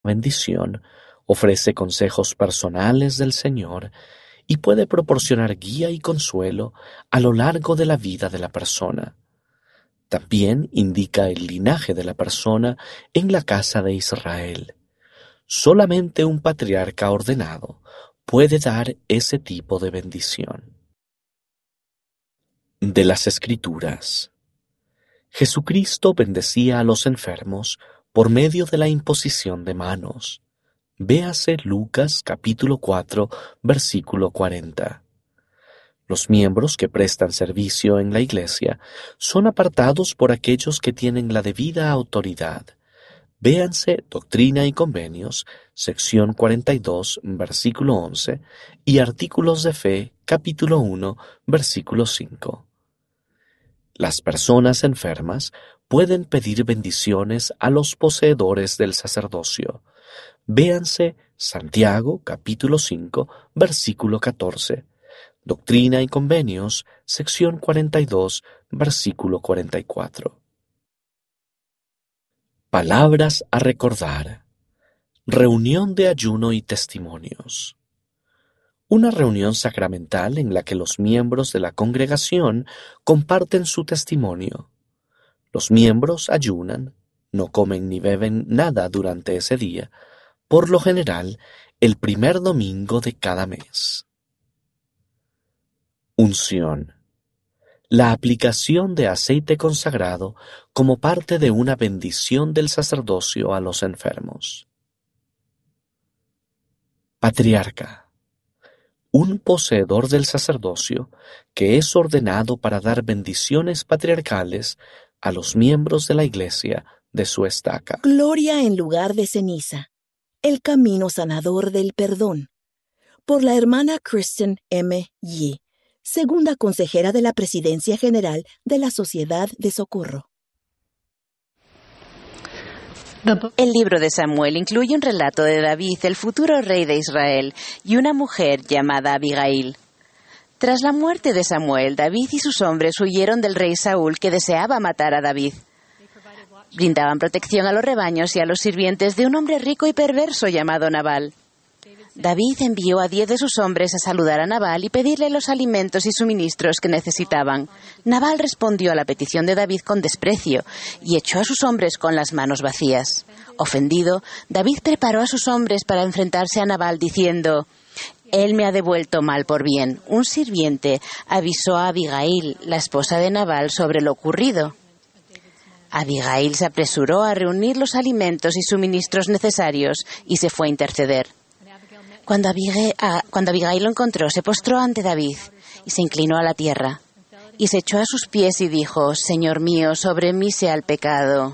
bendición, ofrece consejos personales del Señor y puede proporcionar guía y consuelo a lo largo de la vida de la persona. También indica el linaje de la persona en la casa de Israel. Solamente un patriarca ordenado puede dar ese tipo de bendición. De las Escrituras. Jesucristo bendecía a los enfermos por medio de la imposición de manos. Véase Lucas capítulo 4, versículo 40. Los miembros que prestan servicio en la Iglesia son apartados por aquellos que tienen la debida autoridad. Véanse Doctrina y Convenios, sección 42, versículo 11, y Artículos de Fe, capítulo 1, versículo 5. Las personas enfermas pueden pedir bendiciones a los poseedores del sacerdocio. Véanse Santiago, capítulo 5, versículo 14, Doctrina y Convenios, sección 42, versículo 44. Palabras a recordar. Reunión de ayuno y testimonios. Una reunión sacramental en la que los miembros de la congregación comparten su testimonio. Los miembros ayunan, no comen ni beben nada durante ese día, por lo general el primer domingo de cada mes. Unción. La aplicación de aceite consagrado como parte de una bendición del sacerdocio a los enfermos. Patriarca. Un poseedor del sacerdocio que es ordenado para dar bendiciones patriarcales a los miembros de la Iglesia de su estaca. Gloria en lugar de ceniza. El camino sanador del perdón. Por la hermana Kristen M. Yee, segunda consejera de la Presidencia General de la Sociedad de Socorro. El libro de Samuel incluye un relato de David, el futuro rey de Israel, y una mujer llamada Abigail. Tras la muerte de Samuel, David y sus hombres huyeron del rey Saúl, que deseaba matar a David. Brindaban protección a los rebaños y a los sirvientes de un hombre rico y perverso llamado Nabal. David envió a 10 de sus hombres a saludar a Nabal y pedirle los alimentos y suministros que necesitaban. Nabal respondió a la petición de David con desprecio y echó a sus hombres con las manos vacías. Ofendido, David preparó a sus hombres para enfrentarse a Nabal diciendo: «Él me ha devuelto mal por bien». Un sirviente avisó a Abigail, la esposa de Nabal, sobre lo ocurrido. Abigail se apresuró a reunir los alimentos y suministros necesarios y se fue a interceder. Cuando Abigail lo encontró, se postró ante David y se inclinó a la tierra. Y se echó a sus pies y dijo: «Señor mío, sobre mí sea el pecado.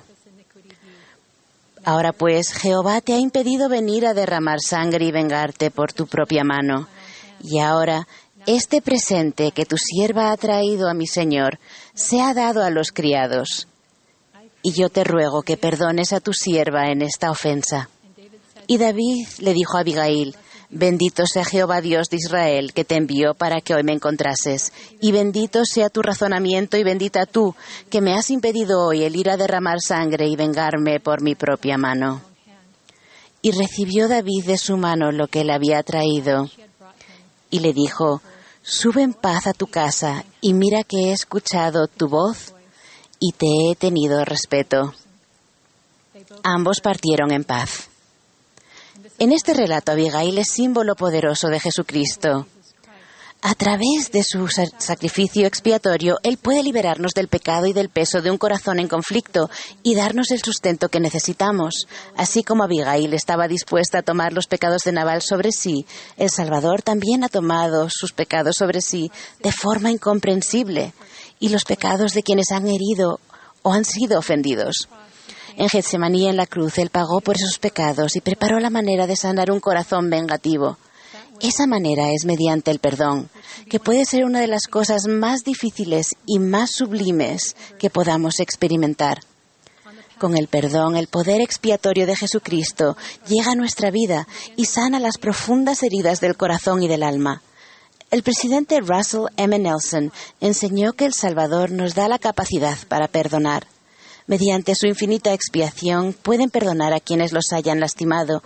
Ahora pues, Jehová te ha impedido venir a derramar sangre y vengarte por tu propia mano. Y ahora, este presente que tu sierva ha traído a mi señor, sea dado a los criados. Y yo te ruego que perdones a tu sierva en esta ofensa». Y David le dijo a Abigail: «Bendito sea Jehová Dios de Israel, que te envió para que hoy me encontrases. Y bendito sea tu razonamiento y bendita tú, que me has impedido hoy el ir a derramar sangre y vengarme por mi propia mano». Y recibió David de su mano lo que le había traído. Y le dijo: «Sube en paz a tu casa, y mira que he escuchado tu voz y te he tenido respeto». Ambos partieron en paz. En este relato, Abigail es símbolo poderoso de Jesucristo. A través de su sacrificio expiatorio, Él puede liberarnos del pecado y del peso de un corazón en conflicto y darnos el sustento que necesitamos. Así como Abigail estaba dispuesta a tomar los pecados de Nabal sobre sí, el Salvador también ha tomado sus pecados sobre sí de forma incomprensible y los pecados de quienes han herido o han sido ofendidos. En Getsemaní, en la cruz, Él pagó por esos pecados y preparó la manera de sanar un corazón vengativo. Esa manera es mediante el perdón, que puede ser una de las cosas más difíciles y más sublimes que podamos experimentar. Con el perdón, el poder expiatorio de Jesucristo llega a nuestra vida y sana las profundas heridas del corazón y del alma. El presidente Russell M. Nelson enseñó que el Salvador nos da la capacidad para perdonar. mediante su infinita expiación, pueden perdonar a quienes los hayan lastimado